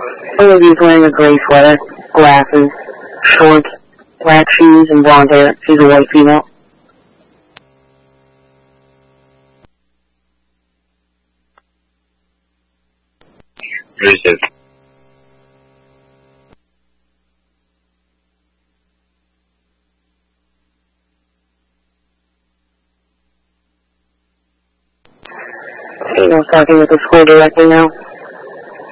A lady's wearing a gray sweater, glasses, shorts, black shoes, and blonde hair. She's a white female. Appreciate it. I was talking with the school director now.